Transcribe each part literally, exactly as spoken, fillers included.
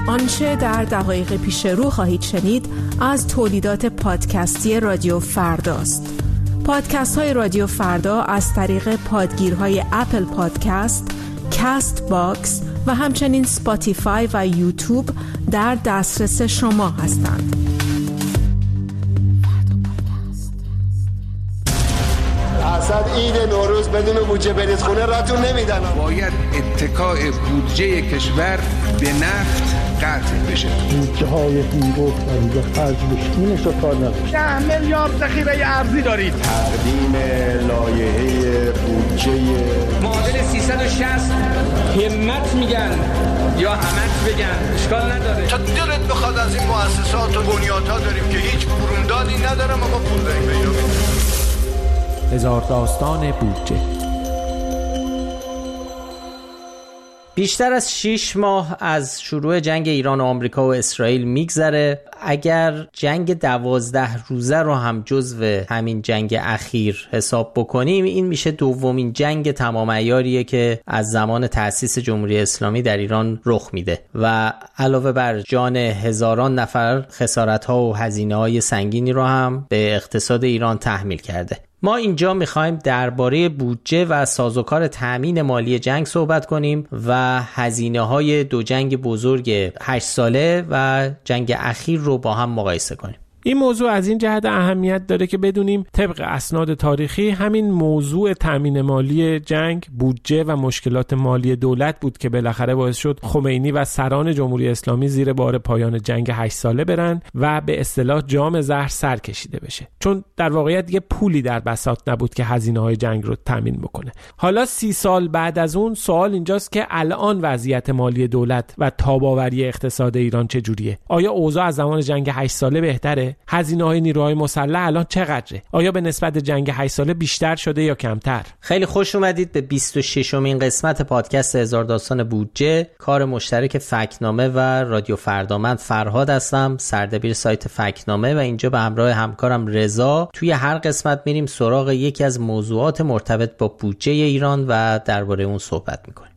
آنچه در دقایق پیش رو خواهید شنید از تولیدات پادکستی رادیو فرداست. پادکست های رادیو فردا از طریق پادگیرهای اپل پادکست، کاست باکس و همچنین سپاتیفای و یوتیوب در دسترس شما هستند. اصلا عید نوروز بدون بودجه برید خونه راتون نمیدن. باید اتکاء بودجه کشور به نفت قطع بشه. بودجه های بیروح و خرج بشه. اینش رو کار نباشه. ده میلیارد ذخیره ارزی دارید. تقدیم لایحه بودجه معادل سیصد و شصت همت میگن یا همت بگن اشکال نداره. تا دلت بخواد از این مؤسسات و بنیادها داریم که هیچ برومدادی نداره ما پول داریم پیدا کنیم. هزار داستان بودجه. بیشتر از شش ماه از شروع جنگ ایران و آمریکا و اسرائیل میگذره. اگر جنگ دوازده روزه رو هم جزو همین جنگ اخیر حساب بکنیم، این میشه دومین جنگ تمام عیاریه که از زمان تأسیس جمهوری اسلامی در ایران رخ میده و علاوه بر جان هزاران نفر خسارت‌ها و هزینه‌های سنگینی رو هم به اقتصاد ایران تحمیل کرده. ما اینجا میخوایم درباره بودجه و سازوکار تأمین مالی جنگ صحبت کنیم و هزینه‌های دو جنگ بزرگ هشت ساله و جنگ اخیر رو با هم مقایسه کنیم. این موضوع از این جهت اهمیت داره که بدونیم طبق اسناد تاریخی همین موضوع تامین مالی جنگ، بودجه و مشکلات مالی دولت بود که بالاخره باعث شد خمینی و سران جمهوری اسلامی زیر بار پایان جنگ هشت ساله برن و به اصطلاح جام زهر سر کشیده بشه، چون در واقعیت دیگه پولی در بساط نبود که هزینه‌های جنگ رو تامین بکنه. حالا سی سال بعد از اون سوال اینجاست که الان وضعیت مالی دولت و تاب‌آوری اقتصاد ایران چجوریه؟ آیا اوضاع از زمان جنگ هشت ساله بهتره؟ هزینه‌های نیروهای مسلح الان چقدره؟ آیا به نسبت جنگ هشت ساله بیشتر شده یا کمتر؟ خیلی خوش اومدید به بیست و ششمین قسمت پادکست هزار داستان بودجه، کار مشترک فکت‌نامه و رادیو فردا. من فرهاد هستم، سردبیر سایت فکت‌نامه و اینجا به همراه همکارم رضا توی هر قسمت میریم سراغ یکی از موضوعات مرتبط با بودجه ایران و درباره اون صحبت میکنیم.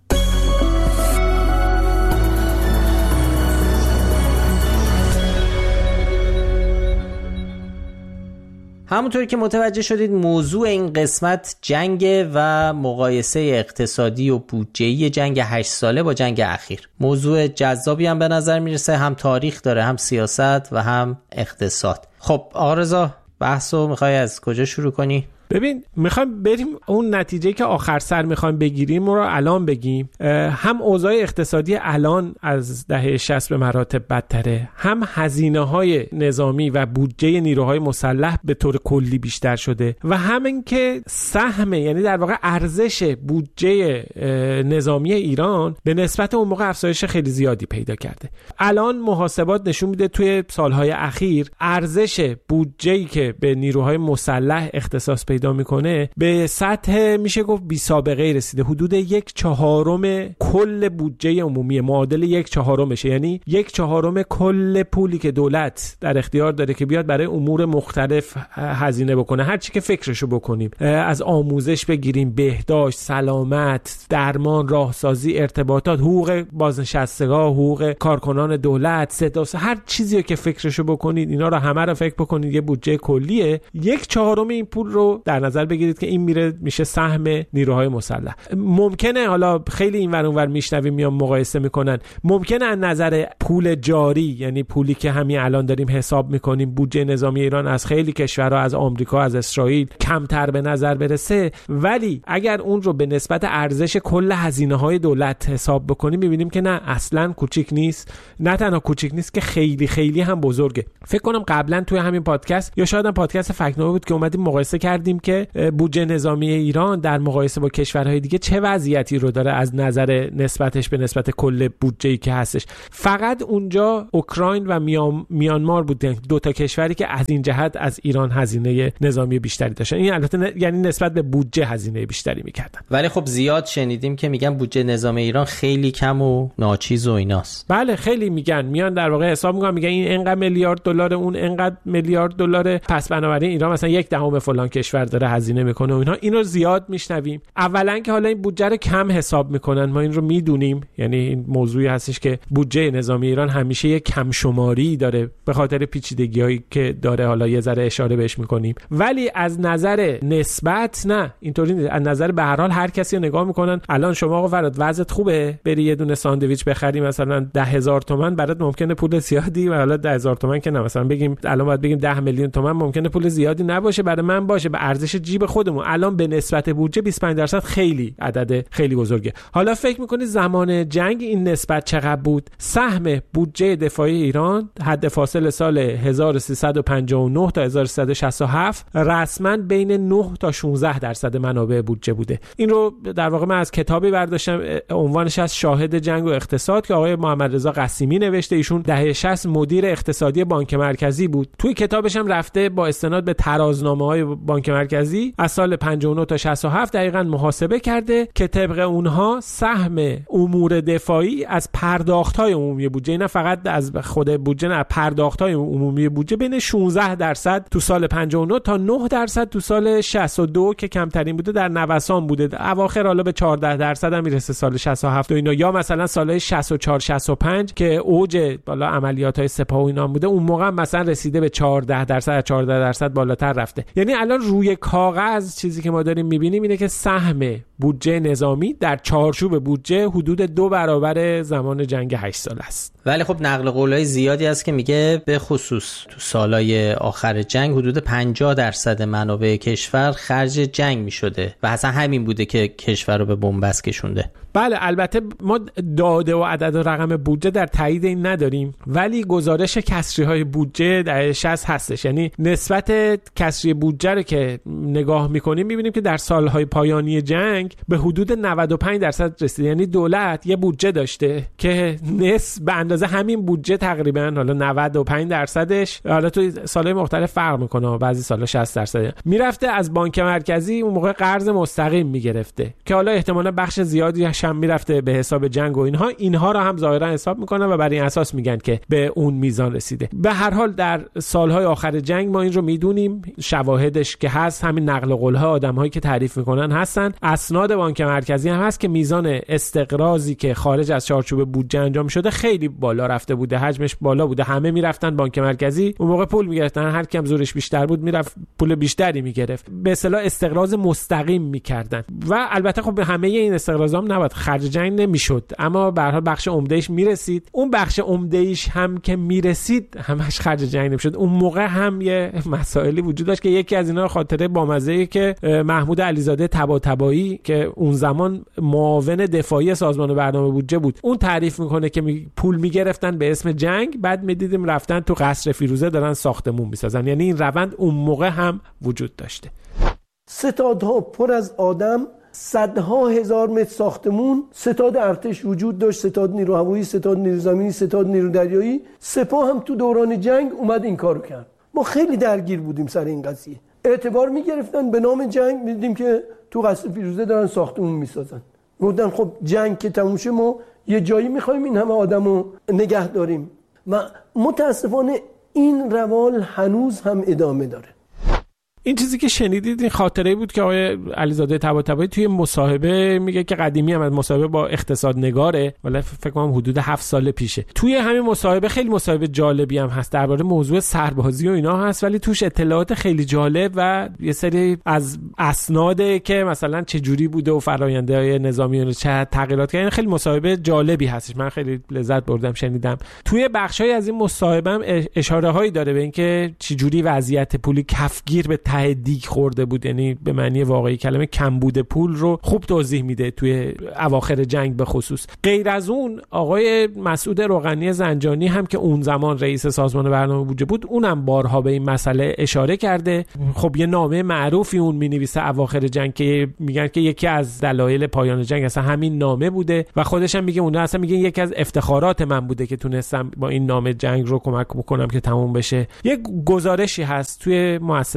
همونطوری که متوجه شدید موضوع این قسمت جنگ و مقایسه اقتصادی و بودجه‌ای جنگ هشت ساله با جنگ اخیر. موضوع جذابی هم به نظر میرسه، هم تاریخ داره، هم سیاست و هم اقتصاد. خب آقا رضا، بحثو میخوای از کجا شروع کنی؟ ببین، میخوایم بریم اون نتیجه که آخر سر میخوایم بگیریم رو الان بگیم. هم اوضاع اقتصادی الان از دهه شصت به مراتب بدتره، هم هزینه های نظامی و بودجه نیروهای مسلح به طور کلی بیشتر شده و همین که سهم، یعنی در واقع ارزش بودجه نظامی ایران به نسبت اون موقع افزایش خیلی زیادی پیدا کرده. الان محاسبات نشون میده توی سالهای اخیر ارزش بودجه‌ای که به نیروهای مسلح اختصاص پیدا پیدا میکنه به سطح میشه گفت بی سابقه رسیده، حدود یک چهارم کل بودجه عمومی، معادل یک چهارمشه، یعنی یک چهارم کل پولی که دولت در اختیار داره که بیاد برای امور مختلف هزینه بکنه. هر چی که فکرشو بکنیم، از آموزش بگیریم، بهداشت، سلامت، درمان، راهسازی، ارتباطات، حقوق بازنشستگان، حقوق کارکنان دولت، صدا، هر چیزی که فکرشو بکنید اینا رو همه رو فکر بکنید یه بودجه کلیه. یک چهارم این پول رو در نظر بگیرید که این میره میشه سهم نیروهای مسلح. ممکنه حالا خیلی این ور اون ور میشنویم میام مقایسه میکنن، ممکنه از نظر پول جاری، یعنی پولی که همین الان داریم حساب میکنیم، بودجه نظامی ایران از خیلی کشورها، از آمریکا، از اسرائیل کمتر به نظر برسه، ولی اگر اون رو به نسبت ارزش کل هزینه‌های دولت حساب بکنیم میبینیم که نه، اصلا کوچیک نیست. نه تنها کوچیک نیست که خیلی خیلی هم بزرگه. فکر کنم قبلا توی همین پادکست یا شاید هم پادکست فکت‌نامه بود که اومدیم مقایسه کردیم که بودجه نظامی ایران در مقایسه با کشورهای دیگه چه وضعیتی رو داره از نظر نسبتش به نسبت کل بودجه‌ای که هستش. فقط اونجا اوکراین و میان... میانمار بودن دو تا کشوری که از این جهت از ایران هزینه نظامی بیشتری داشتن. این البته ن... یعنی نسبت به بودجه هزینه بیشتری میکردن. ولی خب زیاد شنیدیم که میگن بودجه نظامی ایران خیلی کم و ناچیز و ایناست. بله خیلی میگن، میان در واقع حساب میکنن، میگن این انقدر میلیارد دلار، اون انقدر میلیارد دلار، پس بنابراین ایران مثلا یک دهم فلان کشور داره هزینه میکنه و اینها، اینو زیاد میشنویم. اولا که حالا این بودجه رو کم حساب میکنن، ما این رو میدونیم، یعنی این موضوعی هستش که بودجه نظامی ایران همیشه یک کم شماری داره به خاطر پیچیدگی‌هایی که داره، حالا یه ذره اشاره بهش میکنیم. ولی از نظر نسبت نه، اینطوری نیست. از نظر به هر حال هر کسی رو نگاه میکنن، الان شما آقا فراد وضعت خوبه، بری یه دونه ساندویچ بخری مثلا ده هزار تومان، برات ممکنه پول زیادی، و حالا ده هزار تومان که نه، مثلا بگیم الان باید بگیم ده میلیون تومان، ممکنه پول زیادی نباشه، برای من باشه به ارزش جیب خودمون. الان به نسبت بودجه بیست و پنج درصد خیلی عدد خیلی بزرگه. حالا فکر میکنید زمان جنگ این نسبت چقدر بود؟ سهم بودجه دفاعی ایران حد فاصل سال هزار و سیصد و پنجاه و نه تا هزار و سیصد و شصت و هفت رسما بین نه تا شانزده درصد منابع بودجه بوده. این رو در واقع من از کتابی برداشتم، عنوانش از شاهد جنگ و اقتصاد که آقای محمد رضا قسیمی نوشته. ایشون دهه شصت مدیر اقتصادی بانک مرکزی بود. توی کتابش هم رفته با استناد به ترازنامه‌های بانک مرکزی از سال پنجاه و نه تا شصت و هفت دقیقاً محاسبه کرده که طبق اونها سهم امور دفاعی از پرداخت‌های عمومی بودجه، نه فقط از خود بودجه، نه پرداخت‌های عمومی بودجه، بین شانزده درصد تو سال پنجاه و نه تا نه درصد تو سال شصت و دو که کمترین بوده در نوسان بوده. اواخر حالا به چهارده درصد هم میرسه سال شصت و هفت و اینا، یا مثلا سال شصت و چهار شصت و پنج که اوج بالا عملیات‌های سپاه و اینا بوده، اون موقع مثلا رسیده به چهارده درصد، چهارده درصد بالاتر رفته. یعنی الان روی کاغذ چیزی که ما داریم می‌بینیم اینه که سهم بودجه نظامی در چارچوب بودجه حدود دو برابر زمان جنگ هشت سال است. ولی خب نقل قولای زیادی هست که میگه به خصوص تو سالهای آخر جنگ حدود پنجاه درصد منابع کشور خرج جنگ میشده و اصلا همین بوده که کشور رو به بنبست کشونده. بله، البته ما داده و عدد و رقم بودجه در تایید این نداریم، ولی گزارش کسری های بودجه در شصت هستش. یعنی نسبت کسری بودجه رو که نگاه میکنیم میبینیم که در سالهای پایانی جنگ به حدود نود و پنج درصد رسیده. یعنی دولت یه بودجه داشته که نصف به اندازه همین بودجه تقریبا، حالا نود و پنج درصدش، حالا توی سالهای مختلف فرق میکنه، بعضی سالا شصت درصد میرفته از بانک مرکزی اون موقع قرض مستقیم میگرفته که حالا احتمالاً بخش زیادی هم میرفته به حساب جنگ و اینها اینها رو هم ظاهرا حساب میکنن و بر این اساس میگن که به اون میزان رسیده. به هر حال در سالهای آخر جنگ ما این رو میدونیم، شواهدش که هست، همین نقل قول‌ها آدم‌هایی که تعریف میکنن هستن، اسناد بانک مرکزی هم هست که میزان استقراضی که خارج از چارچوب بودجه انجام شده خیلی بالا رفته بوده، حجمش بالا بوده، همه میرفتن بانک مرکزی، اون موقع پول میگرفتن، هر کیم زورش بیشتر بود میرفت پول بیشتری میگرفت، به اصطلاح استقراض مستقیم میکردن. و البته خب همه این استقراضا هم نباید خرج جنگ نمیشد، اما به هر حال بخش عمدهش میرسید. اون بخش عمدهش هم که میرسید همش خرج جنگ نمیشد. اون موقع هم یه مسائلی وجود داشت که یکی از اینا خاطره بامزه‌ای که محمود علیزاده طباطبایی که اون زمان معاون دفاعی سازمان برنامه بودجه بود، اون تعریف میکنه که می پول میگرفتن به اسم جنگ، بعد میدیدیم رفتن تو قصر فیروزه دارن ساختمون میسازن. یعنی این روند اون موقع هم وجود داشته. ستادها پر از آدم، صدها هزار متر ساختمون، ستاد ارتش وجود داشت، ستاد نیرو هوایی، ستاد نیرو زمینی، ستاد نیرو دریایی. سپاه هم تو دوران جنگ اومد این کارو کرد. ما خیلی درگیر بودیم سر این قضیه. اعتبار میگرفتن به نام جنگ، میدیدیم که تو قصر فیروزه دارن ساختمون میسازن. گفتن خب جنگ که تموم شه ما یه جایی میخوایم این همه آدمو نگه داریم. و متاسفانه این روال هنوز هم ادامه داره. این چیزی که شنیدید این خاطره بود که آقای علیزاده طباطبایی توی مصاحبه میگه که قدیمی هم از مصاحبه با اقتصادنگاره، ولی فکر کنم حدود هفت سال پیشه. توی همین مصاحبه خیلی مصاحبه جالبی هم هست درباره موضوع سربازی و اینا هست، ولی توش اطلاعات خیلی جالب و یه سری از اسناده که مثلا چه جوری بوده و فرآیندهای نظامی و چه تغییرات کردن، خیلی مصاحبه جالبی هستش. من خیلی لذت بردم شنیدم. توی بخشای از این مصاحبه هم اشاره هایی داره به اینکه چه جوری وضعیت پولی کفگیر به ته دیگ خورده بود، یعنی به معنی واقعی کلمه کمبود پول رو خوب توضیح میده توی اواخر جنگ به خصوص. غیر از اون آقای مسعود روغنی زنجانی هم که اون زمان رئیس سازمان برنامه بودجه بود، اونم بارها به این مسئله اشاره کرده. خب یه نامه معروفی اون مینویسه اواخر جنگ که میگن که یکی از دلایل پایان جنگ اصلا همین نامه بوده و خودش هم میگه، اون اصلا میگه یکی از افتخارات من بوده که تونستم با این نامه جنگ رو کمک بکنم که تموم بشه. یه گزارشی هست توی مؤسسه مطالعه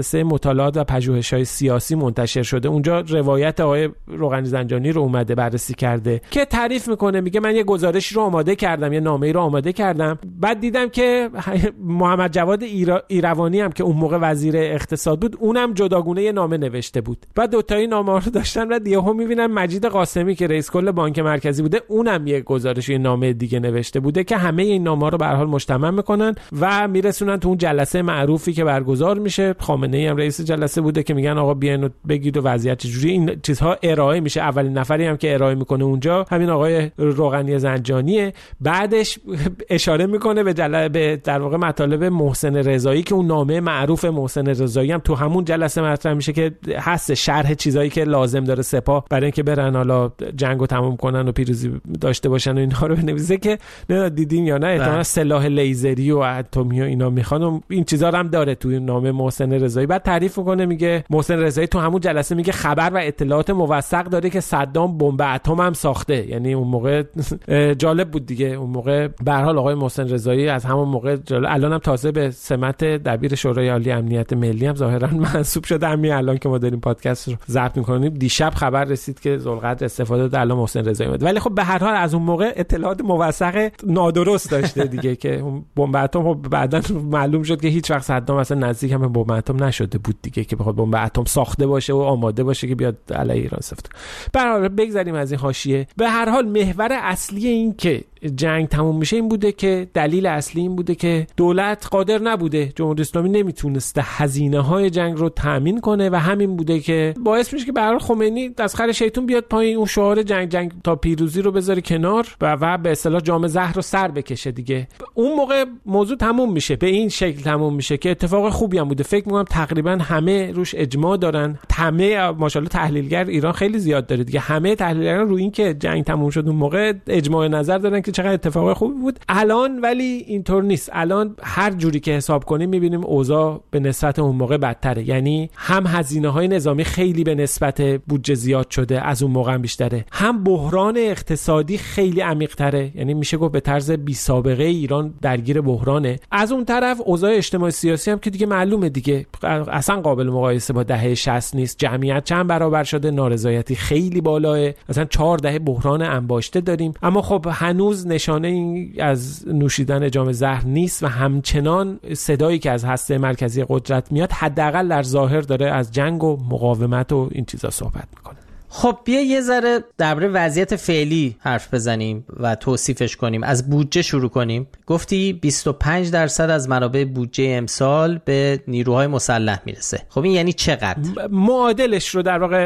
مطالعات و پژوهش‌های سیاسی منتشر شده. اونجا روایت آقای روغنی زنجانی رو اومده بررسی کرده که تعریف میکنه، میگه من یه گزارشی رو آماده کردم، یه نامه‌ای رو آماده کردم، بعد دیدم که محمد جواد ایرا... ایروانی هم که اون موقع وزیر اقتصاد بود، اونم جداگونه یه نامه نوشته بود. بعد دو تایی نامه‌ها رو داشتن، بعد یهو میبینم مجید قاسمی که رئیس کل بانک مرکزی بوده، اونم یه گزارش یه نامه دیگه نوشته بوده که همه این نامه‌ها رو به هر حال مجتمع میکنن و میرسونن تو اون جلسه معروفی که برگزار میشه. خامنه‌ای هم رئیس جلسه بوده که میگن آقا بیاین و بگید و وضعیت چجوری، این چیزها ارائه میشه. اولین نفری هم که ارائه میکنه اونجا همین آقای روغنی زنجانیه. بعدش اشاره میکنه به جل... به در واقع مطالب محسن رضایی که اون نامه معروف محسن رضایی هم تو همون جلسه مطرح میشه که هست شرح چیزایی که لازم داره سپاه برای اینکه برن حالا جنگو تموم کنن و پیروزی داشته باشن و اینها رو بنویسه که نه دیدین یا نه احتمالاً سلاح لیزری و اتمی و اینا میخوان و این چیزا رو هم داره توی نامه محسن رضایی. بعد تعریف میکنه، میگه محسن رضایی تو همون جلسه میگه خبر و اطلاعات موثق داره که صدام بمب اتم هم ساخته. یعنی اون موقع جالب بود دیگه، اون موقع به هر حال آقای محسن رضایی از همون موقع الان هم تازه به سمت دبیر شورای عالی امنیت ملی هم ظاهرا منصوب شده. همین الان که ما داریم پادکست رو ضبط میکنیم دیشب خبر رسید که ذوالقدر استفاده داد، الان محسن رضایی اومد. ولی خب به هر حال از اون موقع اطلاعات موثق نادرست داشته دیگه که بمب اتم خب بعداً معلوم شد که هیچ وقت صدام اصلا نزدیک هم به بمب اتم نشده بود دیگه که بخواد بمب اتم ساخته باشه و آماده باشه که بیاد علیه ایران استفاده. به هر حال بگذریم از این حاشیه. به هر حال محور اصلی این که جنگ تموم میشه این بوده که دلیل اصلی این بوده که دولت قادر نبوده، جمهوری اسلامی نمیتونسته هزینه های جنگ رو تامین کنه و همین بوده که باعث میشه که به هر حال خمینی تسخر شیطون بیاد پایین، اون شعار جنگ جنگ تا پیروزی رو بذاره کنار و و به اصطلاح جام زهر رو سر بکشه دیگه. اون موقع موضوع تموم میشه، به این شکل تموم میشه که اتفاق خوبی هم بوده. فکر میکنم تقریبا همه روش اجماع دارن، همه ماشاءالله تحلیلگر ایران خیلی زیاد داره دیگه، همه تحلیلگران رو این که جنگ تموم شد اون موقع اجماع نظر دارن که چقدر اتفاق خوبی بود. الان ولی اینطور نیست. الان هر جوری که حساب کنیم میبینیم اوضاع به نسبت اون موقع بدتره. یعنی هم هزینه‌های نظامی خیلی به نسبت بودجه زیاد شده، از اون موقع هم بیشتره، هم بحران اقتصادی خیلی عمیق‌تره، یعنی میشه گفت به طرز بی سابقه ایران درگیر بحرانه. از اون طرف اوضاع اجتماعی سیاسی هم که دیگه معلومه دیگه، اصلا قابل مقایسه با دهه شصت نیست. جمعیت چند برابر شده، نارضایتی خیلی بالاه، مثلا چهار دهه بحران انباشته داریم. اما خب هنوز نشانه این از نوشیدن جام زهر نیست و همچنان صدایی که از هسته مرکزی قدرت میاد حداقل در ظاهر داره از جنگ و مقاومت و این چیزا صحبت میکنه. خب بیا یه ذره درباره وضعیت فعلی حرف بزنیم و توصیفش کنیم. از بودجه شروع کنیم. گفتی بیست و پنج درصد از منابع بودجه امسال به نیروهای مسلح میرسه. خب این یعنی چقدر؟ معادلش رو در واقع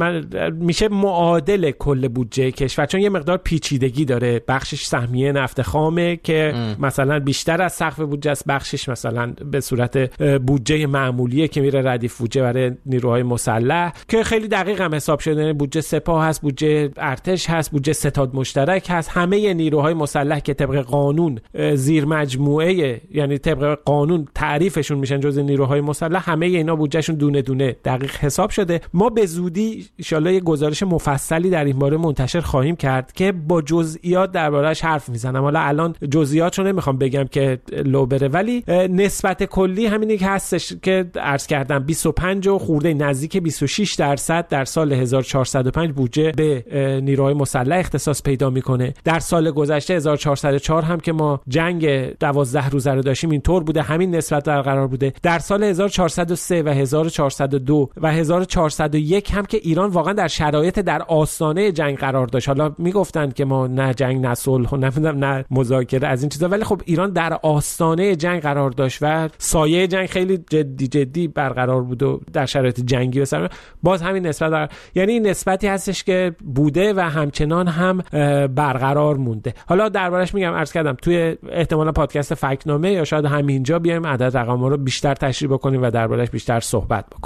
میشه معادل کل بودجه کشور، چون یه مقدار پیچیدگی داره. بخشش سهمیه نفت خامه که ام. مثلا بیشتر از سقف بودجه است، بخشش مثلا به صورت بودجه معمولیه که میره ردیف بودجه برای نیروهای مسلح که خیلی دقیق هم حساب شده. بودجه سپاه هست، بودجه ارتش هست، بودجه ستاد مشترک هست. همه نیروهای مسلح که طبق قانون زیر مجموعه، یعنی طبق قانون تعریفشون میشن جزء نیروهای مسلح، همه اینا بودجهشون دونه دونه دقیق حساب شده. ما به زودی ان شاءالله یه گزارش مفصلی در این باره منتشر خواهیم کرد که با جزئیات درباره‌اش حرف میزنم. حالا الان جزئیاتشو نمیخوام بگم که لو بره، ولی نسبت کلی همینی که هستش که عرض کردم، بیست و پنج و خورده نزدیک بیست و شش درصد در سال هزار و چهارصد و پنج بودجه به نیروهای مسلح اختصاص پیدا میکنه. در سال گذشته هزار و چهارصد و چهار هم که ما جنگ دوازده روزه رو داشتیم اینطور بوده، همین نسبت برقرار بوده. در سال هزار و چهارصد و سه و هزار و چهارصد و دو و هزار و چهارصد و یک هم که ایران واقعا در شرایط در آستانه جنگ قرار داشت. حالا میگفتن که ما نه جنگ نه صلح و نه نه مذاکره از این چیزا، ولی خب ایران در آستانه جنگ قرار داشت و سایه جنگ خیلی جدی جدی برقرار بود و در شرایط جنگی مثلا باز همین نسبت در... یعنی نسبتی هستش که بوده و همچنان هم برقرار مونده. حالا دربارش میگم، عرض کردم توی احتمالا پادکست فکت‌نامه یا شاید همینجا بیایم عدد رقم‌ها رو بیشتر تشریح بکنیم و دربارش بیشتر صحبت بکنیم.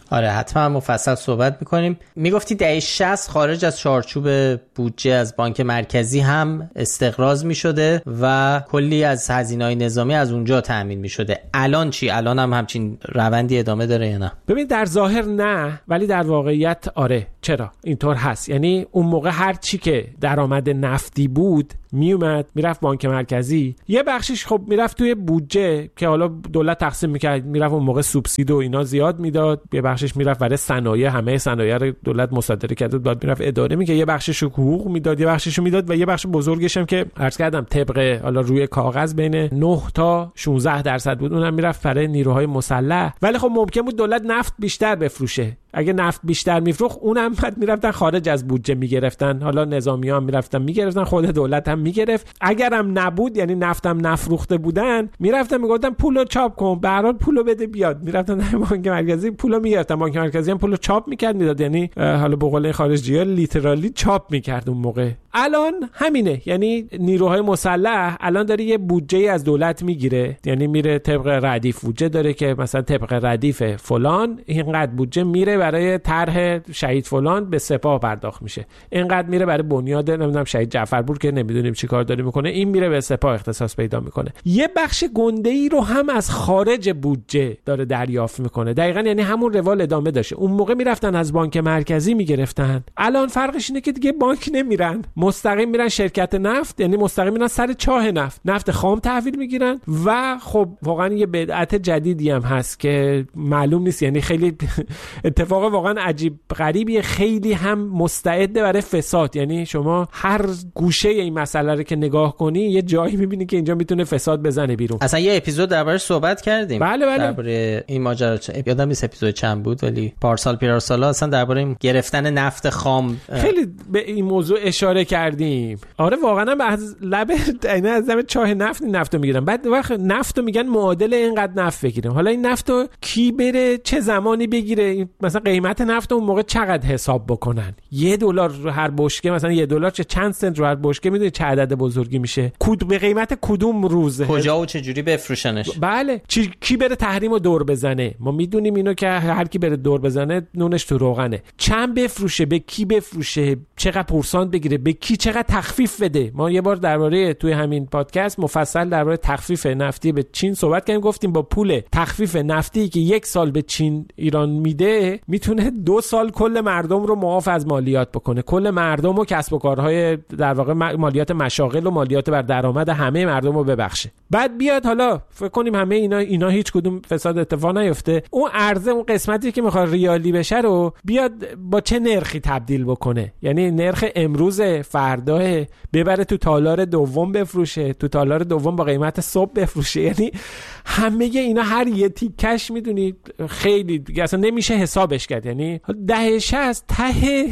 آره حتما مفصل صحبت میکنیم. میگفتی دهه شصت خارج از چارچوب بودجه از بانک مرکزی هم استقراض میشده و کلی از هزینه‌های نظامی از اونجا تامین میشده. الان چی؟ الان هم همچین روندی ادامه داره یا نه؟ ببین در ظاهر نه، ولی در واقعیت آره. چرا اینطور هست؟ یعنی اون موقع هر چی که درآمد نفتی بود میومد میرفت بانک مرکزی، یه بخشش خب میرفت توی بودجه که حالا دولت تقسیم میکرد، میرفت اون موقع سوبسید و اینا زیاد میداد، یه بخشش میرفت برای صنایع، همه صنایع رو دولت مصادره کرده بود میرفت اداره میکرد، یه بخشش رو حقوق میداد، یه بخشش رو میداد و یه بخش بزرگش هم که عرض کردم طبق حالا روی کاغذ بین نه تا شانزده درصد بود، اونم میرفت برای نیروهای مسلح. ولی خب ممکن بود دولت نفت بیشتر بفروشه، اگه نفت بیشتر میفروخت اونم بعد میرفتن خارج از بودجه میگرفتن، حالا نظامی‌ها هم میرفتن میگرفتن، خود دولت هم میگرفت. اگرم نبود یعنی نفتم نفروخته بودن میرفتن میگفتن پولو چاپ کن، به هر حال پولو بده بیاد، میرفتن در بانک مرکزی پولو میگرفتن، بانک مرکزی هم پولو چاپ میکرد میداد، یعنی حالا به قول خارجی‌ها لیترالی چاپ میکرد اون موقع. الان همینه، یعنی نیروهای مسلح الان داره یه بودجه از دولت میگیره، یعنی میره طبق ردیف بودجه داره که مثلا طبق ردیف فلان اینقدر بودجه میره برای طرح شهید فلان به سپاه پرداخت میشه، اینقدر میره برای بنیاد نمیدونم شهید جعفرپور که نمیدونیم چی کار داره میکنه، این میره به سپاه اختصاص پیدا میکنه. یه بخش گنده ای رو هم از خارج بودجه داره دریافت میکنه. دقیقاً یعنی همون روال ادامه داشته. اون موقع میرفتن از بانک مرکزی میگرفتن، الان فرقش اینه که دیگه بانک نمیرن، مستقیم میرن شرکت نفت، یعنی مستقیم میرن سر چاه نفت، نفت خام تحویل میگیرن. و خب واقعا یه بدعت جدیدی هم هست که معلوم نیست، یعنی خیلی اتفاق واقعا عجیب غریبیه، خیلی هم مستعده برای فساد. یعنی شما هر گوشه این مسئله رو که نگاه کنی یه جایی میبینی که اینجا میتونه فساد بزنه بیرون. اصلا یه اپیزود دربارش صحبت کردیم. بله بله. درباره این ماجرا یادم نیست اپیزود چند بود، ولی پارسال پیرارسالا اصلا درباره گرفتن نفت خام خیلی به این موضوع اشاره کردیم. آره واقعا از لب اینا از لب چاه نفت نفتو میگیرن، بعد وقت نفتو میگن معادل اینقدر نفت بگیریم. حالا این نفتو کی بره چه زمانی بگیره؟ مثلا قیمت نفت اون موقع چقدر حساب بکنن؟ یه دلار رو هر بشکه، مثلا یه دلار چه چند سنت رو هر بشکه، میدونی چه عدد بزرگی میشه؟ کد به قیمت کدوم روزه؟ کجا و چه جوری بفروشنش؟ بله چی کی بره تحریم و دور بزنه؟ ما میدونیم اینو که هر کی بره دور بزنه نونش تو روغنه. چند بفروشه، به کی بفروشه، چقدر پورسانت بگیره، به کی چقدر تخفیف بده. ما یه بار درباره توی همین پادکست مفصل درباره تخفیف نفتی به چین صحبت کردیم، گفتیم با پول تخفیف نفتی که یک سال به چین ایران میده میتونه دو سال کل مردم رو معاف از مالیات بکنه، کل مردم و کسب و کارهای در واقع مالیات مشاغل و مالیات بر درآمد همه مردم رو ببخشه. بعد بیاد حالا فکر کنیم همه اینا اینا هیچ کدوم فساد اتفاق نیفته، اون عرضه اون قسمتی که میخواد ریالی بشه رو بیاد با چه نرخی تبدیل بکنه، یعنی نرخ امروز فردا ببره تو تالار دوم بفروشه، تو تالار دوم با قیمت صبح بفروشه. یعنی همه اینا هر یه تیکش میدونید خیلی دیگه اصلا نمیشه حسابش کرد. یعنی دهه شصت ته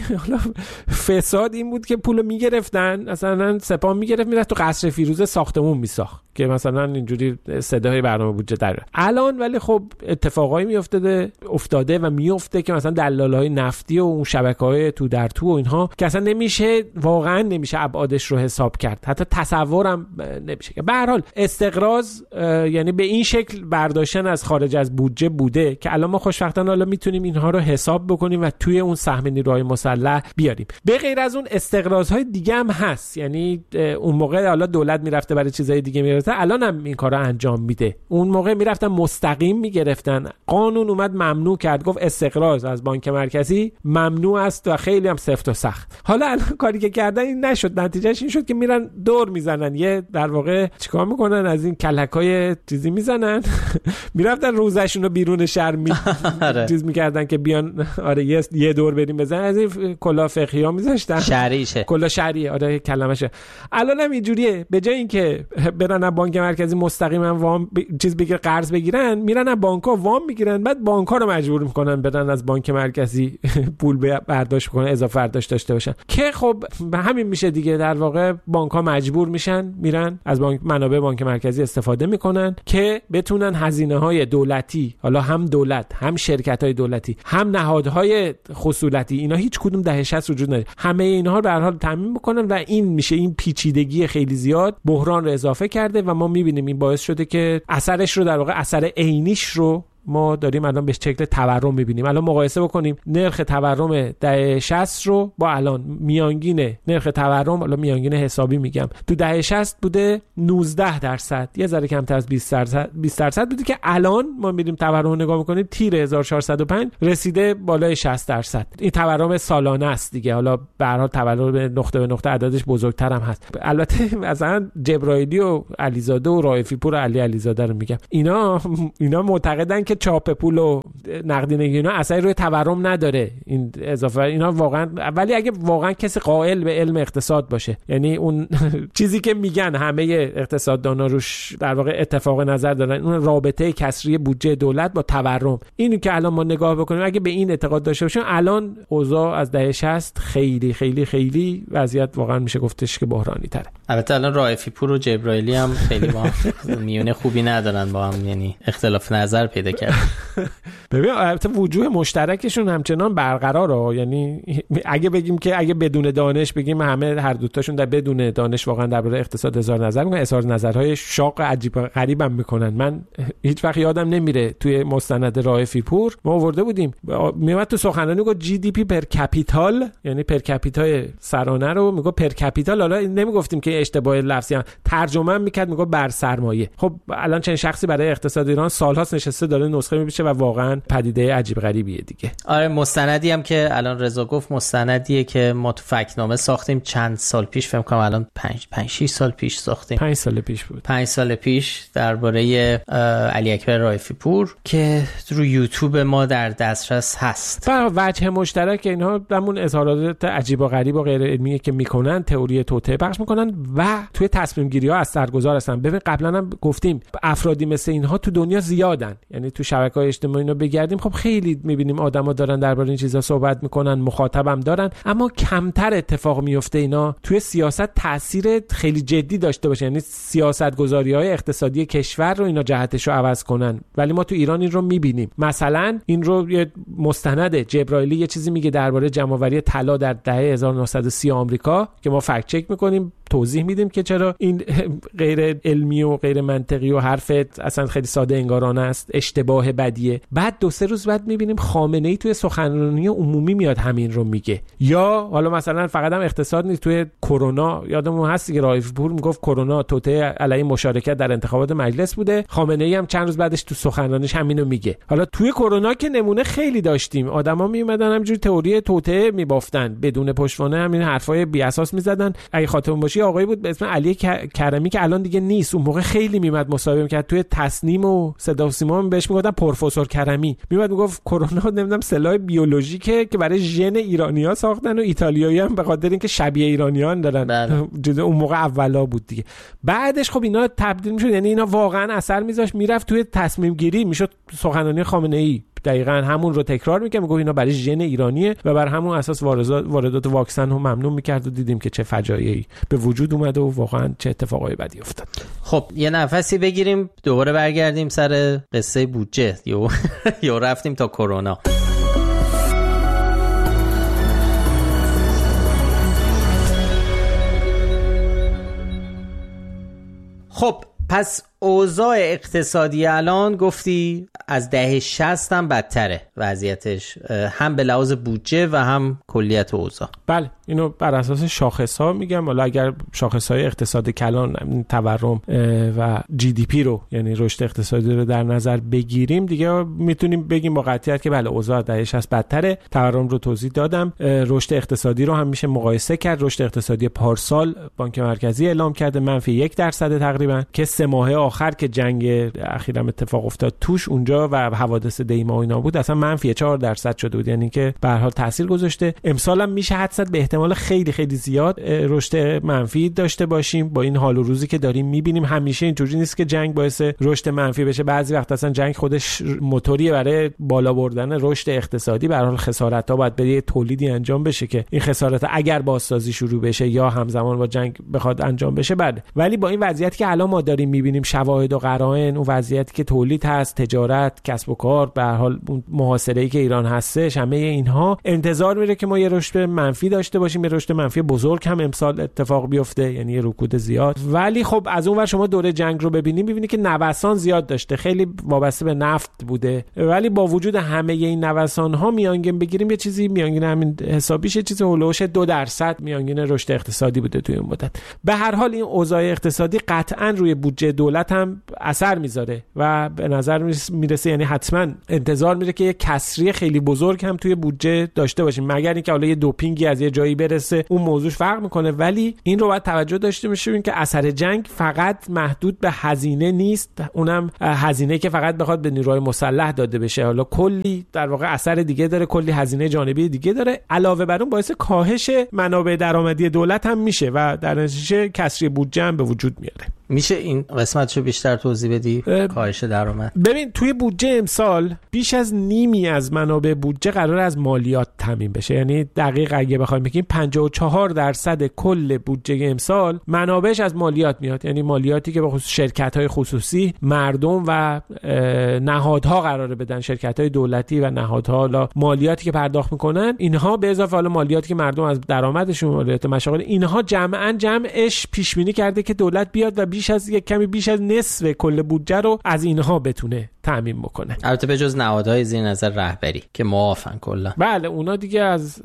فساد این بود که پولو میگرفتن، مثلا سپاه میگرفت میرفت تو قصر فیروزه ساختمون میساخت که مثلا اینجوری صدای برنامه بودجه در الان. ولی خب اتفاقایی میافتاده افتاده و میفته که مثلا دلالای نفتی و اون شبکه‌های تو در تو و اینها که اصلا نمیشه، واقعا نمیشه ابعادش رو حساب کرد، حتی تصورم نمیشه. به هر حال استقراض یعنی به این شکل برداشتن از خارج از بودجه بوده که الان ما خوشبختانه حالا میتونیم اینها رو حساب بکنیم و توی اون سهم نیروهای مسلح بیاریم. به غیر از اون استقراض‌های دیگه هم هست، یعنی اون موقع حالا دولت میرفته برای چیزای دیگه میرفته، الان هم این کارا انجام میده. اون موقع میرفتن مستقیم میگرفتن، قانون اومد ممنوع کرد، گفت استقراض از بانک مرکزی ممنوع است و خیلی هم سفت و سخت. حالا الان کاری که کردن این نشد، نتیجهش این شد که میرن دور میزنن، یه در واقع چیکار میکنن، از این کلکای چیزی میزنن میرفتن روزشون رو بیرون شهر می چیز میکردن که بیان آره یه یه دور بریم بزنن، از این کلا فقهی ها میذاشتن شهریشه کلا شهریه آره کلمشه. الان هم اینجوریه، به جای اینکه برن بانک مرکزی مستقیما وام ب... چیز بگیر قرض بگیرن، میرن بانک‌ها وام میگیرن، بعد بانک‌ها رو مجبور میکنن برن از بانک مرکزی پول برداشت کنن، اضافه برداشت داشته باشن که خب به همین میشه دیگه. در واقع بانک‌ها مجبور میشن میرن از بانک منابع بانک مرکزی استفاده میکنن که بتونن هزینه‌های دولتی، حالا هم دولت هم شرکت‌های دولتی هم نهادهای خصولتی، اینا هیچ کدوم دهه شصت وجود نداره، همه اینها رو به هر حال تامین میکنن و این میشه این پیچیدگی خیلی زیاد بحران رو اضافه کرده و ما میبینیم این باعث شده که اثرش رو در واقع اثر عینیش رو ما داریم الان به شکل تورم میبینیم. الان مقایسه بکنیم نرخ تورم دهه شصت رو با الان. میانگین نرخ تورم، الان میانگین حسابی میگم، تو دهه شصت بوده نوزده درصد، یه ذره کمتر از بیست درصد بیست درصد بوده که الان ما میریم تورم رو نگاه میکنیم تیر هزار و چهارصد و پنج رسیده بالای شصت درصد. این تورم سالانه است دیگه. حالا به هر حال تورم به نقطه به نقطه عددش بزرگتر هم هست. البته مثلا جبرائیلی و علیزاده و رائفی پور و علی علیزاده رو میگم، اینا اینا معتقدن که چاپ پول و نقدینگی اینا اثری روی تورم نداره. این اضافه اینا واقعا، ولی اگه واقعا کسی قائل به علم اقتصاد باشه، یعنی اون چیزی که میگن همه اقتصاددانا روش در واقع اتفاق نظر دارن، اون رابطه کسری بودجه دولت با تورم، اینو که الان ما نگاه بکنیم اگه به این اعتقاد داشته باشیم، الان اوضاع از دهه شصت خیلی خیلی خیلی وضعیت واقعا میشه گفتش که بحرانی تره. البته الان رائفی پور و جبرائیلی هم خیلی با میونه خوبی ندارن با هم، یعنی اختلاف نظر پیدا کردن. ببین البته وجوه مشترکشون همچنان برقراره، یعنی اگه بگیم که اگه بدون دانش بگیم همه هر دو تاشون در بدون دانش واقعا درباره اقتصاد اظهار نظر میکنن، اظهار نظرهای شاق عجیب غریب هم میکنن. من هیچ وقت یادم نمیره توی مستند رائفی پور ما آورده بودیم، میومد تو سخنرانی گفت جی دی پی پر کپیتال، یعنی پر کپیتال سرانه رو میگه پر کپیتال. حالا نمیگفتیم که اشتباه لفظی هم ترجمه میکرد میگه بر سرمایه. خب الان چند شخصی برای اقتصاد ایران سالهاست نشسته داره نسخه میبیشه و واقعا پدیده عجیب غریبیه دیگه. آره مستندی هم که الان رضا گفت مستندیه که ما تو فکت‌نامه ساختیم چند سال پیش، فکر کنم الان پنج شش سال پیش ساختیم. پنج سال پیش بود. پنج سال پیش درباره علی اکبر رائفی پور که رو یوتیوب ما در دسترس هست. و وجه مشترک اینها همون اظهارات عجیب و غریب و غیر علمیه که میکنن، تئوری توطئه پخش میکنن و توی تصمیم گیری ها اثرگذار هستن. ببین قبلا هم گفتیم افرادی مثل اینها تو دنیا زیادن، یعنی تو شبکه‌های اجتماعی اینا بگردیم خب خیلی میبینیم آدما دارن درباره این چیزا صحبت میکنن، مخاطبم دارن، اما کمتر اتفاق میفته اینا توی سیاست تاثیر خیلی جدی داشته باشه، یعنی سیاستگذاری‌های اقتصادی کشور رو اینا جهتش رو عوض کنن. ولی ما تو ایران این رو میبینیم. مثلا این رو یه مستند جبرائیلی یه چیزی میگه درباره جمع‌آوری طلا در دهه هزار و نهصد و سی آمریکا که ما فکت چک میکنیم، توضیح میدیم که چرا این غیر علمی و غیر منطقی و حرفت اصلا خیلی ساده انگارانه است، اشتباه بدیه. بعد دو سه روز بعد میبینیم خامنه‌ای توی سخنرانی عمومی میاد همین رو میگه. یا حالا مثلا فقط هم اقتصاد نیست، توی کرونا یادمون هست که رائفی پور میگفت کرونا توطئه علیه مشارکت در انتخابات مجلس بوده، خامنه‌ای هم چند روز بعدش تو سخنرانیش همینو میگه. حالا توی کرونا که نمونه خیلی داشتیم، آدما میومدن همینجوری تئوری توطئه میبافتن، بدون پشتوانه همین حرفای بی اساس میزدن. اگه خاطرتون باشه آقایی بود به اسم علی کرمی که الان دیگه نیست، اون موقع خیلی میمد مصاحبه میکرد توی تصنیم و صدا و سیما بهش میگفتن پروفسور کرمی، میمد میگفت کرونا نمیدونم سلاح بیولوژیکه که برای ژن ایرانی‌ها ساختن و ایتالیایی هم به خاطر اینکه شبیه ایرانیان دارن. اون موقع اولا بود دیگه. بعدش خب اینا تبدیل میشد، یعنی اینا واقعا اثر میذاشت، میرفت توی تصمیم گیری، میشد سخنرانی خامنه‌ای دقیقاً همون رو تکرار میکنه، میگه اینا برای ژن ایرانیه و بر همون اساس واردات واردات واکسن رو ممنوع میکرد و دیدیم که چه فجایعی به وجود اومد و واقعا چه اتفاقای بدی افتاد. خب یه نفسی بگیریم دوباره برگردیم سر قصه بودجه یا یا رفتیم تا کرونا. خب پس اوضاع اقتصادی الان گفتی از دهه شصت هم بدتره وضعیتش، هم به لحاظ بودجه و هم کلیت اوضاع. بله اینو بر اساس شاخص ها میگم. حالا اگر شاخص های اقتصاد کلان تورم و جی دی پی رو یعنی رشد اقتصادی رو در نظر بگیریم دیگه میتونیم بگیم با قطعیت که بله اوضاع دهه شصت بدتره. تورم رو توضیح دادم. رشد اقتصادی رو هم میشه مقایسه کرد. رشد اقتصادی پارسال بانک مرکزی اعلام کرده منفی یک درصد تقریبا، که سه ماه آخر که جنگ اخیرا اتفاق افتاد توش اونجا و حوادث دیما و اینا بود اصلا منفی چهار درصد شده بود، یعنی که به هر حال تاثیر گذاشته. امسال هم میشه حدس زد به احتمال خیلی خیلی زیاد رشد منفی داشته باشیم. با این حال و روزی که داریم میبینیم همیشه اینجوری نیست که جنگ باعث رشد منفی بشه، بعضی وقت اصلا جنگ خودش موتوریه برای بالا بردن رشد اقتصادی. به هر حال خسارت‌ها باید به یه تولیدی انجام بشه که این خسارت اگر بازسازی شروع بشه یا همزمان با جنگ بخواد انجام بشه بعد. ولی با این وضعیتی که الان ما داریم میبینیم شواهد و قرائن، اون وضعیتی که تولید هست، تجارت، کسب و کار، به هر حال اون محاصره‌ای که ایران هستش، همه اینها انتظار میره که ما یه رشد منفی داشته باشیم، یه رشد منفی بزرگ هم امسال اتفاق بیفته، یعنی یه رکود زیاد. ولی خب از اون ور شما دوره جنگ رو ببینید می‌بینید که نوسان زیاد داشته، خیلی وابسته به نفت بوده، ولی با وجود همه این نوسان‌ها میانگین بگیریم یه چیزی میانگین همین حسابیش یه چیزی هولوش دو درصد میانگین رشد اقتصادی بوده توی اون مدت. به هر حال این اوضاع اقتصادی قطعاً روی بودجه دولت هم اثر میذاره و به نظر میرسه یعنی حتما انتظار میره که یه کسری خیلی بزرگ هم توی بودجه داشته باشیم، مگر اینکه حالا یه دوپینگی از یه جایی برسه اون موضوع فرق میکنه. ولی این رو باید توجه داشته باشیم که اثر جنگ فقط محدود به هزینه نیست، اونم هزینه که فقط بخواد به نیروهای مسلح داده بشه، حالا کلی در واقع اثر دیگه داره، کلی هزینه جانبی دیگه داره. علاوه بر اون باعث کاهش منابع درآمدی دولت هم میشه و در نتیجه کسری بودجه هم به وجود میاره. میشه این قسمتشو بیشتر توضیح بدی؟ کاهش درآمد. ببین توی بودجه امسال بیش از نیمی از منابع بودجه قرار از مالیات تامین بشه، یعنی دقیق اگه بخوایم بگیم پنجاه و چهار درصد کل بودجه امسال منابعش از مالیات میاد، یعنی مالیاتی که به خصوص شرکت‌های خصوصی، مردم و نهادها قراره بدن، شرکت‌های دولتی و نهادها، حالا مالیاتی که پرداخت میکنن اینها به اضافه حالا مالیاتی که مردم از درآمدشون، مالیات مشاغل، اینها جمعاً جمعش پیش بینی کرده که دولت بیاد و بیش از یک کمی بیش از نصف کل بودجه رو از اینها بتونه تامین بکنه. البته به جز نهادهای زیر نظر رهبری که معافن کلا. بله اونا دیگه از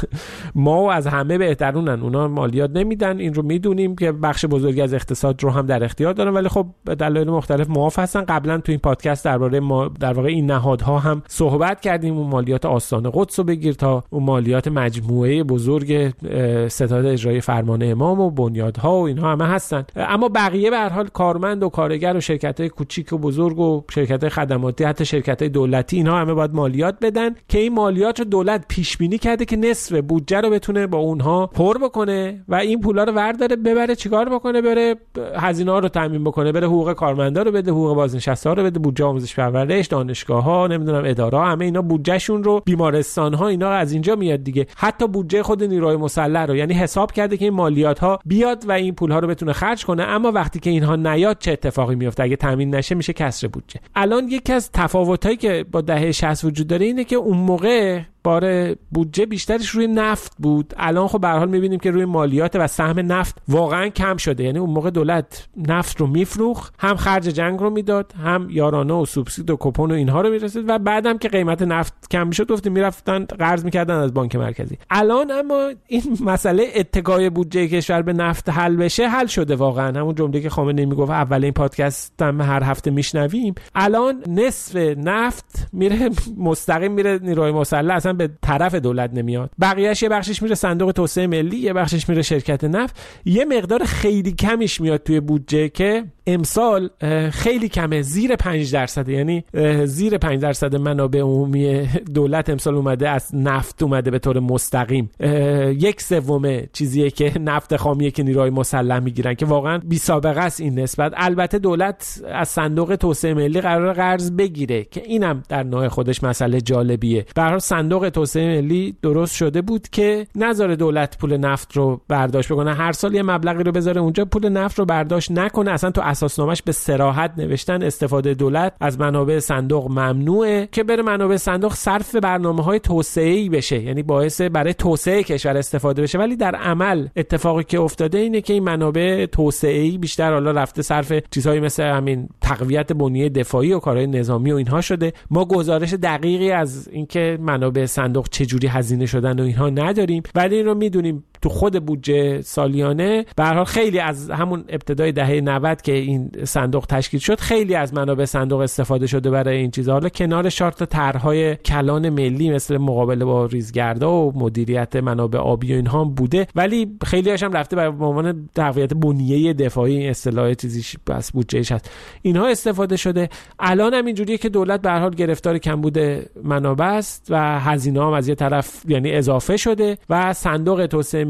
ما و از همه بهترونن، اونا مالیات نمیدن، این رو میدونیم که بخش بزرگی از اقتصاد رو هم در اختیار دارن، ولی خب به دلایل مختلف معاف هستن. قبلا تو این پادکست درباره ما در واقع این نهادها هم صحبت کردیم، اون مالیات آستان قدس رو بگیر تا اون مالیات مجموعه بزرگ ستاد اجرایی فرمان امام و بنیادها و اینها همه هستن. اما بقیه به هر حال کارمند و کارگر و شرکت‌های کوچیک و بزرگ و شرکت‌های خدماتی، حتی شرکت‌های دولتی، اینها همه باید مالیات بدن که این مالیات رو دولت پیش بینی کرده که نصف بودجه رو بتونه با اونها پر بکنه و این پولا رو ورداره ببره چیکار بکنه، بره هزینه‌ها رو تامین بکنه، بره حقوق کارمندا رو بده، حقوق بازنشسته‌ها رو بده، بودجه آموزش پرورش، دانشگاه‌ها، نمیدونم اداره‌ها، همه اینا بودجهشون رو، بیمارستان‌ها، اینا از اینجا میاد دیگه. حتی بودجه خود نیروهای مسلح رو، یعنی حساب کرده که این مالیات‌ها بیاد و این پول‌ها رو بتونه خرج کنه. اما وقتی که اینها نیاد چه اتفاقی میفته؟ اگه تامین نشه میشه کسر بودجه. الان یکی از تفاوتایی که با دهه شصت وجود داره اینه که اون موقع بار بودجه بیشترش روی نفت بود، الان خب به هر حال می‌بینیم که روی مالیات و سهم نفت واقعا کم شده. یعنی اون موقع دولت نفت رو میفروخت، هم خرج جنگ رو میداد، هم یارانه و سوبسید و کوپن و اینها رو میرسید و بعدم که قیمت نفت کم میشد گفتیم میرفتن قرض میکردن از بانک مرکزی. الان اما این مسئله اتکای بودجه کشور به نفت حل بشه، حل شده واقعا. همون جمله که خامنه‌ای میگفت اول این پادکست هم هر هفته میشنویم، الان نصف نفت میره مستقیم میره نیروهای مسلح، اصلا به طرف دولت نمیاد. بقیه‌اش یه بخشش میره صندوق توسعه ملی، یه بخشش میره شرکت نفت، یه مقدار خیلی کمیش میاد توی بودجه که امسال خیلی کمه، زیر پنج درصد، یعنی زیر پنج درصد منابع عمومی دولت امسال اومده از نفت اومده به طور مستقیم. یک سوم چیزیه که نفت خامیه که نیروهای مسلح میگیرن که واقعا بی سابقه است این نسبت. البته دولت از صندوق توسعه ملی قرار قرض بگیره که اینم در نوع خودش مسئله جالبیه. به هر حال صندوق توسعه ملی درست شده بود که نذاره دولت پول نفت رو برداشت بکنه، هر سال یه مبلغی رو بذاره اونجا، پول نفت رو برداشت نکنه. اصلا تو اساسنامه‌اش به صراحت نوشتن استفاده دولت از منابع صندوق ممنوعه، که بره منابع صندوق صرف برنامه‌های توسعه‌ای بشه، یعنی باعث برای توسعه کشور استفاده بشه. ولی در عمل اتفاقی که افتاده اینه که این منابع توسعه‌ای بیشتر حالا رفته صرف چیزهایی مثل همین تقویت بنیه دفاعی و کارهای نظامی و اینها شده. ما گزارش دقیقی از اینکه منابع صندوق چه جوری هزینه شدن و اینها نداریم، ولی این رو میدونیم تو خود بودجه سالیانه به هر حال خیلی از همون ابتدای دهه نود که این صندوق تشکیل شد، خیلی از منابع صندوق استفاده شده برای این چیزا. حالا کنار شارت طرح‌های کلان ملی مثل مقابله با ریزگردها و مدیریت منابع آبی و اینها هم بوده، ولی خیلی هاشم رفته برای به عنوان تقویت بنیه دفاعی، اصطلاح چیزیش بس بودجهش هست، اینها استفاده شده. الان هم اینجوریه که دولت به هر حال گرفتار کمبود منابع است و هزینه‌ها هم از یه طرف یعنی اضافه شده و صندوق توسعه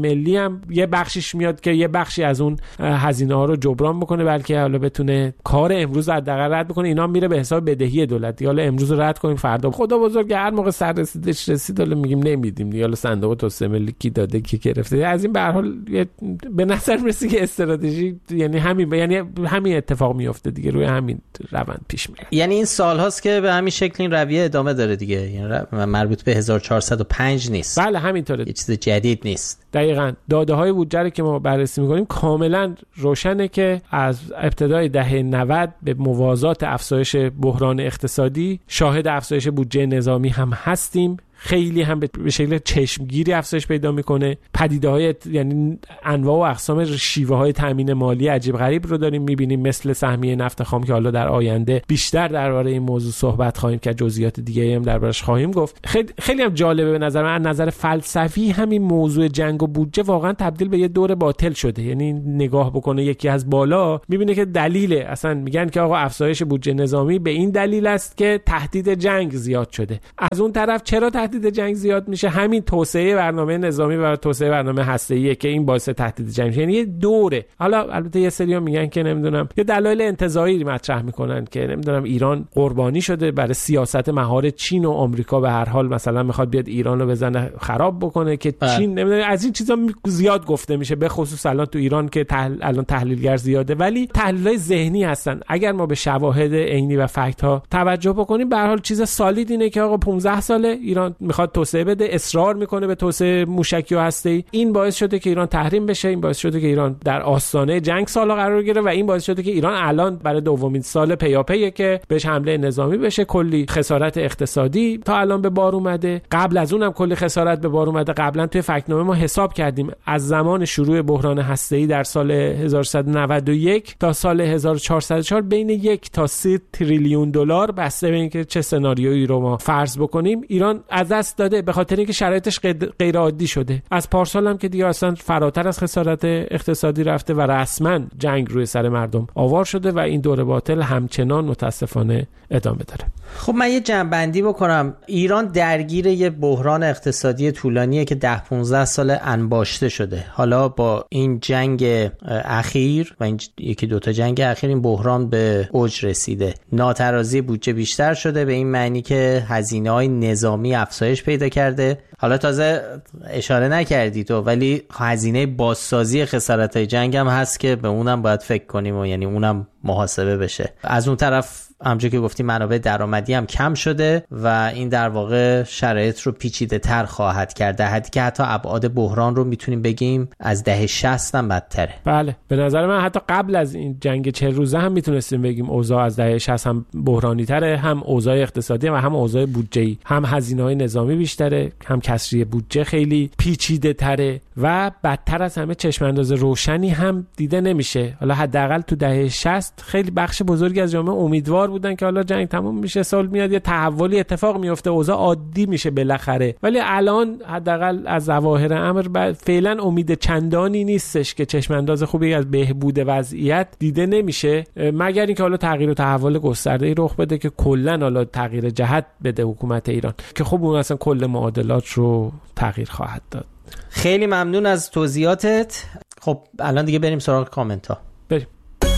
ملی هم یه بخشیش میاد که یه بخشی از اون هزینه ها رو جبران بکنه، بلکه حالا بتونه کار امروز حداقل رد بکنه. اینا میره به حساب بدهی دولت. حالا امروز رد کنیم فردا خدا بزرگ هر موقع سر رسیدش رسید حالا میگیم نمیدیم دیگه، حالا صندوق توسعه ملی کی داده کی گرفته. از این به هر حال به نظر میرسه که استراتژی یعنی همین یعنی همین اتفاق میفته دیگه، روی همین روند پیش میره. یعنی این سال هاست که به همین شکل این رویه ادامه داره دیگه، یعنی مربوط به هزار و چهارصد و پنج نیست. بله همینطوره، یه چیز جدید نیست. دقیقاً داده های بودجه که ما بررسی میکنیم کاملا روشنه که از ابتدای دهه نود به موازات افزایش بحران اقتصادی شاهد افزایش بودجه نظامی هم هستیم. خیلی هم به شکل چشمگیری افزایش پیدا میکنه. پدیده های یعنی انواع و اقسام شیوه های تامین مالی عجیب غریب رو داریم میبینیم، مثل سهمیه نفت خام که حالا در آینده بیشتر درباره این موضوع صحبت خواهیم که جزئیات دیگه هم دربارش خواهیم گفت. خیلی خیلی هم جالبه به نظر من، از نظر فلسفی همین موضوع جنگ و بودجه واقعا تبدیل به یه دور باطل شده. یعنی نگاه بکنه یکی از بالا میبینه که دلیل اصلا میگن که آقا افزایش بودجه نظامی به این دلیل است که تهدید جنگ زیاد شده. از اون طرف چرا تهدید جنگ زیاد میشه؟ همین توسعه برنامه نظامی و توسعه برنامه هسته‌ایه که این باعث تهدید جنگ میشه. یعنی یه دوره. حالا البته یه سری‌ها میگن که نمیدونم یه دلایل انتزاعی مطرح میکنن که نمیدونم ایران قربانی شده برای سیاست مهار چین و آمریکا، به هر حال مثلا میخواد بیاد ایران رو بزنه خراب بکنه که اه. چین نمیدونم از این چیزا زیاد گفته میشه، به خصوص الان تو ایران که تحل... الان تحلیلگر زیاده، ولی تحلیلای ذهنی هستن. اگر ما به شواهد عینی و فکت ها توجه بکنیم به هر حال چیز سالید اینه که آقا پانزده ساله ایران میخواد توسعه بده، اصرار میکنه به توسعه موشکی و هسته‌ای. این باعث شده که ایران تحریم بشه، این باعث شده که ایران در آستانه جنگ سالا قرار گیره و این باعث شده که ایران الان برای دومین سال پیاپیه که بهش حمله نظامی بشه. کلی خسارت اقتصادی تا الان به بار اومده، قبل از اونم کلی خسارت به بار اومده. قبلا توی فکت‌نامه ما حساب کردیم از زمان شروع بحران هسته‌ای در سال هزار و سیصد و نود و یک تا سال هزار و چهارصد و چهار بین یک تا سه تریلیون دلار، بسته به اینکه چه سناریویی رو ما فرض بکنیم، ایران از دست داده به خاطر اینکه شرایطش غیر عادی شده. از پارسال هم که دیگه اصلا فراتر از خسارت اقتصادی رفته و رسما جنگ روی سر مردم آوار شده و این دور باطل همچنان متاسفانه ادامه داره. خب من یه جمع‌بندی بکنم. ایران درگیر یه بحران اقتصادی طولانیه که ده پانزده سال انباشته شده. حالا با این جنگ اخیر و این یکی دوتا جنگ اخیر این بحران به اوج رسیده. ناترازی بودجه بیشتر شده به این معنی که هزینه‌های نظامی افزایش پیدا کرده. حالا تازه اشاره نکردی تو، ولی هزینه بازسازی خسارت‌های جنگ هم هست که به اونم باید فکر کنیم و یعنی اونم محاسبه بشه. از اون طرف همونجوری که گفتی منابع درآمدی هم کم شده و این در واقع شرایط رو پیچیده تر خواهد کرد، در حدی که حتی ابعاد بحران رو میتونیم بگیم از دهه شصت هم بدتره. بله به نظر من حتی قبل از این جنگ چهل روزه هم میتونستیم بگیم اوضاع از دهه شصت هم بحرانی تره، هم اوضاع اقتصادی و هم اوضاع بودجه‌ای، هم هزینه‌های نظامی بیشتره، هم کسری بودجه خیلی پیچیده تره و بدتر از همه چشم انداز روشنی هم دیده نمیشه. حالا حداقل تو دهه شصت خیلی بخش بزرگی از جامعه امیدوار بودن که حالا جنگ تموم میشه، سال میاد یه تحولی اتفاق میفته، اوضاع عادی میشه بالاخره. ولی الان حداقل از ظواهر امر فعلا امید چندانی نیستش که چشم انداز خوبی از بهبود وضعیت دیده نمیشه، مگر اینکه حالا تغییر و تحول گسترده‌ای رخ بده که کلا حالا تغییر جهت بده حکومت ایران، که خب اون اصلا کل معادلات رو تغییر خواهد داد. خیلی ممنون از توضیحاتت. خب الان دیگه بریم سراغ کامنت ها. بریم.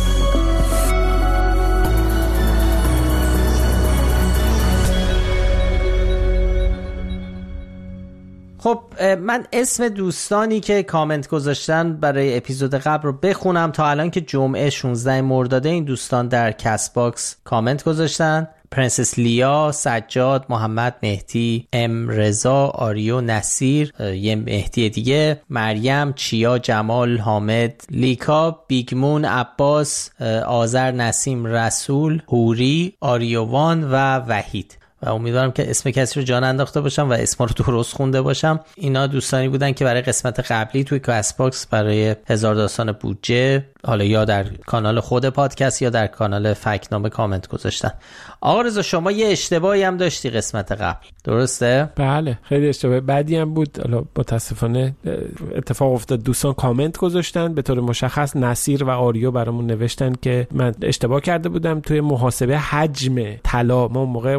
خب من اسم دوستانی که کامنت گذاشتن برای اپیزود قبل رو بخونم. تا الان که جمعه شانزده مرداد این دوستان در کست باکس کامنت گذاشتن: پرنسس لیا، سجاد، محمد مهدی، ام رضا، آریو، نصیر، یه مهدی دیگه، مریم، چیا، جمال، حامد، لیکا، بیگمون، عباس، آذر، نسیم، رسول، هوری، آریووان و وحید. و امیدوارم که اسم کسی رو جان انداخته باشم و اسم رو درست خونده باشم. اینا دوستانی بودن که برای قسمت قبلی توی کست باکس برای هزار داستان بودجه حالا یا در کانال خود پادکست یا در کانال فکت‌نامه کامنت گذاشتن. آقا رضا شما یه اشتباهی هم داشتی قسمت قبل، درسته؟ بله خیلی اشتباه بعدی هم بود. حالا متاسفانه اتفاق افتاد دوستان کامنت گذاشتن، به طور مشخص نصیر و آریو برامون نوشتن که من اشتباه کرده بودم توی محاسبه حجم طلا. ما موقع اومدیم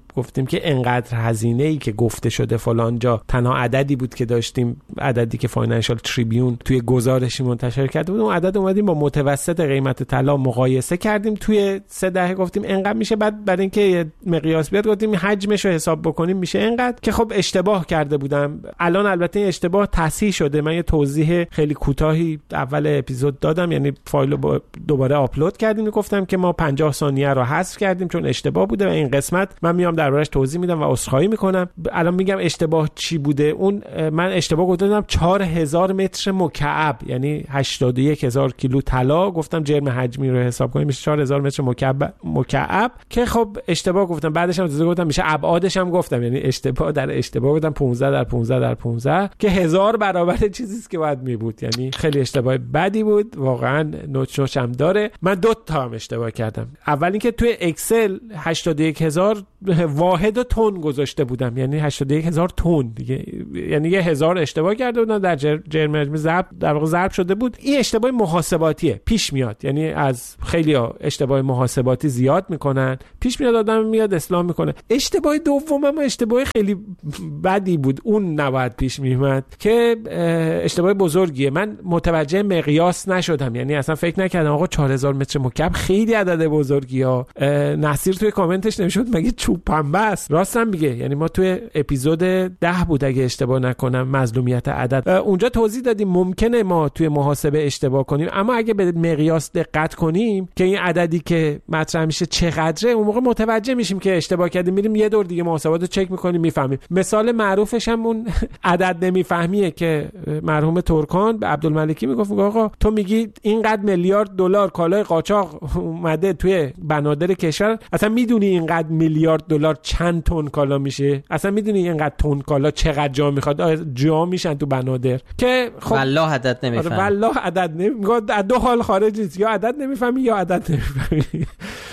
گفتیم که انقدر هزینه‌ای که گفته شده فلان جا تنها عددی بود که داشتیم، عددی که فاینانشال تریبیون توی گزارشی منتشر کرده بود، اون عدد اومدیم با متوسط قیمت طلا مقایسه کردیم توی سه دهه، گفتیم انقدر میشه. بعد برای اینکه مقیاس بیاد گفتیم حجمش رو حساب بکنیم میشه انقدر، که خب اشتباه کرده بودم. الان البته این اشتباه تصحیح شده. من یه توضیح خیلی کوتاهی اول اپیزود دادم، یعنی فایل رو دوباره آپلود کردیم، گفتم که ما پنجاه ثانیه رو حذف کردیم چون اشتباه بوده و این قسمت من میام دربارش توضیح میدم و عذرخواهی میکنم. الان میگم اشتباه چی بوده. اون من اشتباه گفتم چهار هزار متر مکعب، یعنی هشتاد و یک هزار کیلو طلا، گفتم جرم حجمی رو حساب کنیم میشه چهار هزار متر مکعب مکعب که خب اشتباه گفتم. بعدش هم گفتم میشه ابعادش هم گفتم، یعنی اشتباه در اشتباه گفتم پانزده در پانزده در پانزده که هزار برابر چیزی است که باید می بود. یعنی خیلی اشتباه بدی بود واقعا، نوچ نوچ هم داره. من دو تا هم اشتباه کردم. اول اینکه توی اکسل هشتاد و یک هزار واحد و تن گذاشته بودم، یعنی هشتاد و یک هزار تن دیگه، یعنی یه هزار اشتباه کرده بودم در جرم حجمی ضرب در واقع ضرب شده بود. این اشتباه محاسباتیه، پیش میاد، یعنی از خیلی‌ها اشتباه محاسباتی زیاد میکنن، پیش میاد آدم میاد اصلاح میکنه. اشتباه دومم اشتباه خیلی بدی بود، اون نباید پیش میومد که اشتباه بزرگیه. من متوجه مقیاس نشدم، یعنی اصلا فکر نکردم آقا چهار هزار متر مکعب خیلی عدد بزرگیه ها. نصیر توی کامنتش نمیشد مگه چوب پنبه است؟ راستم میگه، یعنی ما توی اپیزود ده بود اگه اشتباه نکنم، مظلومیت عدد، اونجا توضیح دادیم ممکنه ما توی محاسبه اشتباه کنیم، اما اگه به مقیاس دقت کنیم که این عددی که مطرح میشه چقدره، اون موقع متوجه میشیم که اشتباه کردیم، میریم یه دور دیگه محاسبات رو چک میکنیم میفهمیم. مثال معروفش هم اون عدد نمیفهمیه که مرحوم ترکان به عبدالملکی میگفت آقا تو میگی اینقدر میلیارد دلار کالای قاچاق اومده توی بنادر کشور، اصلا میدونی اینقدر میلیارد دلار چند تن کالا میشه؟ اصلا میدونی اینقدر تن کالا چقدر جا میخواد؟ جا میشن تو بنادر که خب والله عدد نمیفهمی. والله عدد نمیگه، دو حال خارج نیست، یا عدد نمیفهمی یا عدد نمیفهمی.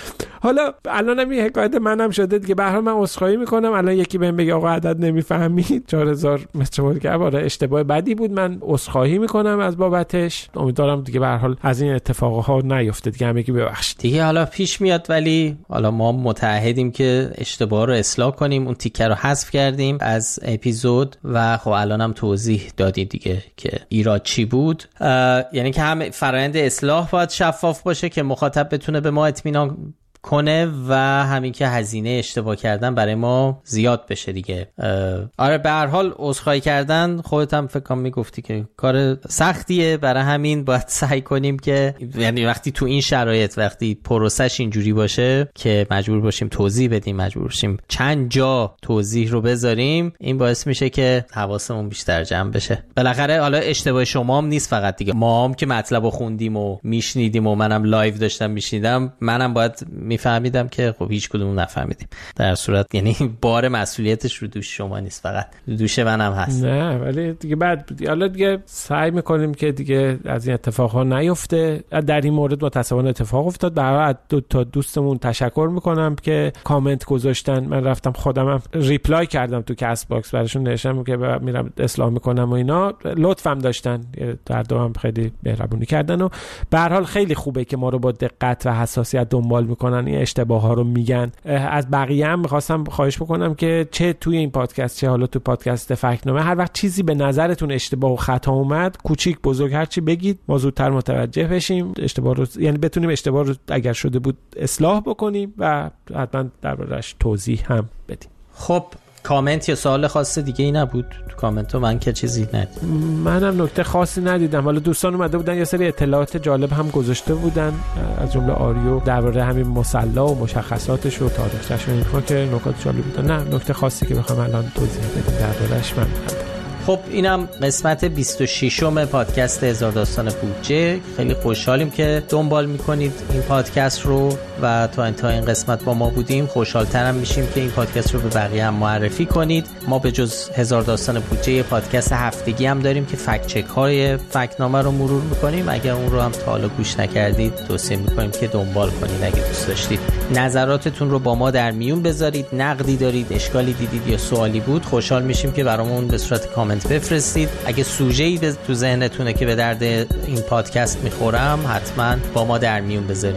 حالا الان هم این حکایت منم شده دیگه، به هر حال من عذرخواهی میکنم. الان یکی بهم بگه آقا عدد نمیفهمید چهار هزار متر مکعب، آره اشتباه بدی بود، من عذرخواهی میکنم از بابتش. امیدوارم دیگه به هر حال از این اتفاقها نیفته دیگه، همگی ببخشید دیگه. حالا پیش میاد، ولی حالا ما متعهدیم که اشتباه رو اصلاح کنیم. اون تیکه رو حذف کردیم از اپیزود و خب الانم توضیح دادیم دیگه که ایراد چی بود. یعنی که هم فرآیند اصلاح باید شفاف باشه که مخاطب بتونه به ما اطمینان کنه و همین که هزینه اشتباه کردن برای ما زیاد بشه دیگه. آره به هر حال عذرخواهی کردن، خودت هم فکر کنم میگفتی که کار سختیه، برای همین باید سعی کنیم که یعنی وقتی تو این شرایط، وقتی پروسش اینجوری باشه که مجبور باشیم توضیح بدیم، مجبور باشیم چند جا توضیح رو بذاریم، این باعث میشه که حواسمون بیشتر جمع بشه. بالاخره حالا اشتباه شما هم نیست فقط دیگه، ما هم که مطلب رو خوندیم و میشنیدیم و منم لایو داشتم میشنیدم، منم باید میفهمیدم که خب هیچ کدوم نفهمیدیم. در صورت یعنی بار مسئولیتش رو دوش شما نیست، فقط دوش منم هست. نه ولی دیگه بعد حالا دیگه سعی میکنیم که دیگه از این اتفاقها نیفته. در این مورد متأسفانه اتفاق افتاد. برای دو تا دوستمون تشکر میکنم که کامنت گذاشتن. من رفتم خودمم ریپلای کردم تو کست باکس براشون، نوشتم که میرم اصلاح میکنم و اینا، لطفم داشتن، در دوام خیلی مهربونی کردن و به هر حال خیلی خوبه که ما رو با دقت و حساسیت دنبال میکنن، این اشتباه ها رو میگن. از بقیه هم میخواستم خواهش بکنم که چه توی این پادکست چه حالا تو پادکست فکت‌نامه، هر وقت چیزی به نظرتون اشتباه و خطا اومد، کوچیک بزرگ هر چی بگید، ما زودتر متوجه بشیم اشتباه رو، یعنی بتونیم اشتباه رو اگر شده بود اصلاح بکنیم و حتما دربارش توضیح هم بدیم. خب کامنت یا سوال خاص دیگه ای نبود تو کامنت ها؟ من که چیزی ندیدم. منم نکته خاصی ندیدم. حالا دوستان اومده بودن یه سری اطلاعات جالب هم گذاشته بودن، از جمله آریو درباره همین مصلا و مشخصاتش و تاریخش و اینها که نکات جالب بودن. نه نکته خاصی که بخوام الان توضیح بدیم دربارش من ندارم. خب اینم قسمت بیست و ششم پادکست هزار داستان بودجه. خیلی خوشحالیم که دنبال میکنید این پادکست رو و تا انتهای این قسمت با ما بودیم. خوشحالترم میشیم که این پادکست رو به بقیه هم معرفی کنید. ما به جز هزار داستان بودجه پادکست هفتگی هم داریم که فکت چک های فکت‌نامه رو مرور میکنیم. اگر اون رو هم تا حالا گوش نکردید توصیه میکنیم که دنبال کنید اگه دوست داشتید. نظراتتون رو با ما در میون بذارید. نقدی دارید، اشکالی دیدید یا سوالی بود، خوشحال میشیم که برامون به صورت کامنت بفرستید. اگه سوژه‌ای تو ذهنتونه که به درد این پادکست میخورم، حتما با ما در میون بذارید.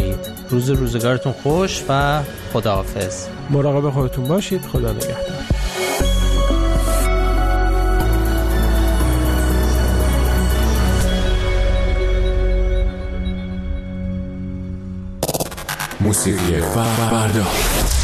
روز روزگارتون خوش و خداحافظ. مراقب خودتون باشید. خدا نگهدار. موسیقی فردا.